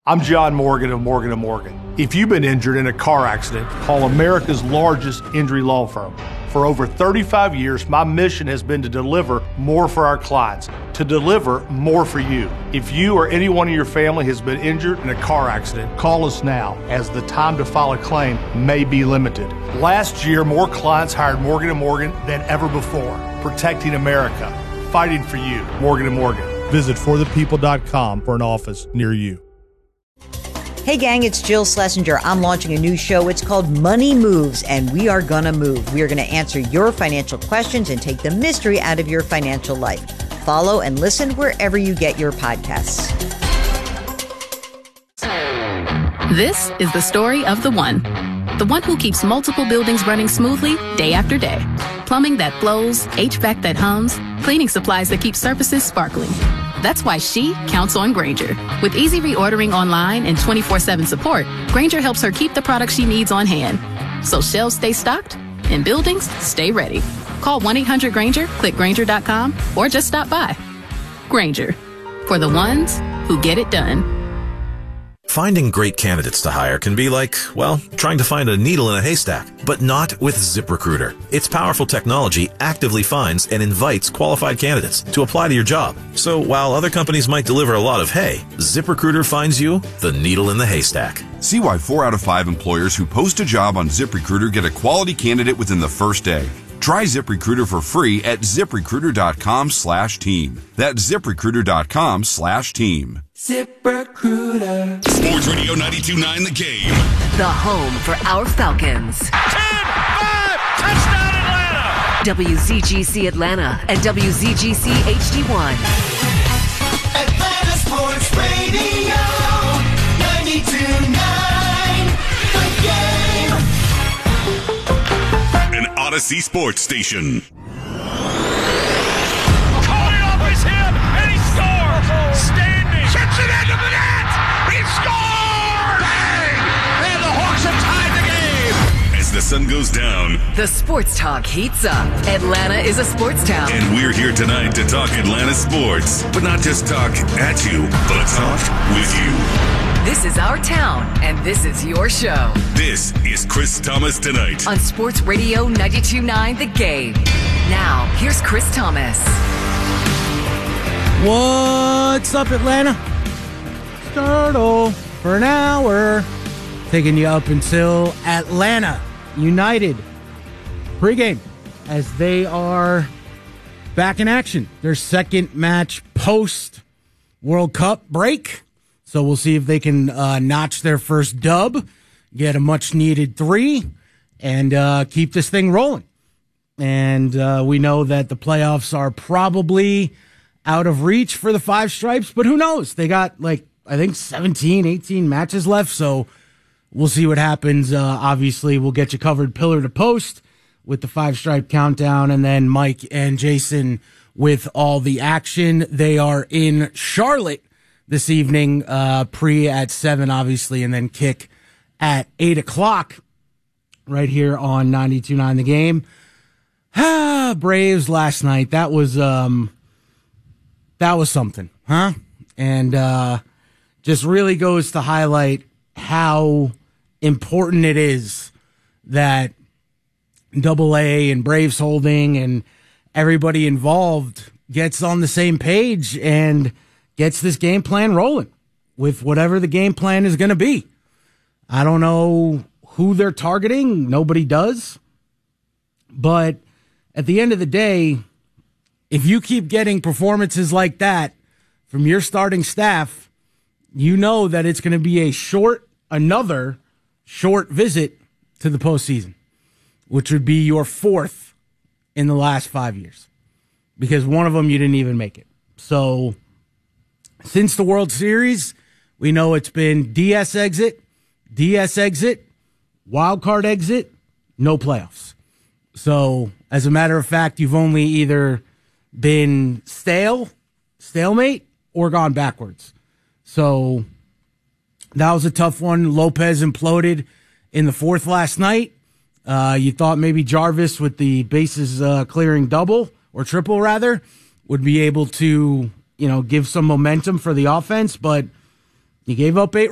I'm John Morgan of Morgan & Morgan. If you've been injured in a car accident, call America's largest injury law firm. For over 35 years, my mission has been to deliver more for our clients, to deliver more for you. If you or anyone in your family has been injured in a car accident, call us now, as the time to file a claim may be limited. Last year, more clients hired Morgan & Morgan than ever before, protecting America, fighting for you. Morgan & Morgan. Visit forthepeople.com for an office near you. Hey gang, it's Jill Schlesinger. I'm launching a new show. It's called Money Moves, and we are gonna move. We are gonna answer your financial questions and take the mystery out of your financial life. Follow and listen wherever you get your podcasts. This is the story of the one who keeps multiple buildings running smoothly day after day. Plumbing that flows, HVAC that hums, cleaning supplies that keep surfaces sparkling. That's why she counts on Grainger. With easy reordering online and 24/7 support, Grainger helps her keep the products she needs on hand. So shelves stay stocked and buildings stay ready. Call 1-800-GRAINGER, click Grainger.com, or just stop by. Grainger, for the ones who get it done. Finding great candidates to hire can be like, well, trying to find a needle in a haystack, but not with ZipRecruiter. Its powerful technology actively finds and invites qualified candidates to apply to your job. So while other companies might deliver a lot of hay, ZipRecruiter finds you the needle in the haystack. See why 4 out of 5 employers who post a job on ZipRecruiter get a quality candidate within the first day. Try ZipRecruiter for free at ZipRecruiter.com/team. That's ZipRecruiter.com/team. ZipRecruiter. Sports Radio 92.9 The Game. The home for our Falcons. 10-5, touchdown Atlanta. WZGC Atlanta and WZGC HD1. Atlanta Sports Radio 92.9 The Game. An Odyssey Sports Station. The sun goes down. The sports talk heats up. Atlanta is a sports town. And we're here tonight to talk Atlanta sports. But not just talk at you, but talk with you. This is our town, and this is your show. This is Chris Thomas Tonight. On Sports Radio 92.9 The Game. Now, here's Chris Thomas. What's up, Atlanta? Startle for an hour. Taking you up until Atlanta United pregame as they are back in action. Their second match post World Cup break. So we'll see if they can notch their first dub, get a much needed 3, and keep this thing rolling. And we know that the playoffs are probably out of reach for the Five Stripes, but who knows? They got I think 17, 18 matches left. So we'll see what happens. Obviously, we'll get you covered pillar to post with the Five Stripe Countdown, and then Mike and Jason with all the action. They are in Charlotte this evening, pre at 7, obviously, and then kick at 8 o'clock right here on 92.9 The Game. Braves last night. That was something, huh? And just really goes to highlight how important it is that AA and Braves Holding and everybody involved gets on the same page and gets this game plan rolling with whatever the game plan is going to be. I don't know who they're targeting. Nobody does. But at the end of the day, if you keep getting performances like that from your starting staff, you know that it's going to be another short visit to the postseason, which would be your 4th in the last 5 years, because one of them you didn't even make it. So since the World Series, we know it's been DS exit, wild card exit, no playoffs. So as a matter of fact, you've only either been stalemate, or gone backwards. So that was a tough one. Lopez imploded in the 4th last night. You thought maybe Jarvis with the bases clearing double or triple rather would be able to, give some momentum for the offense, but he gave up 8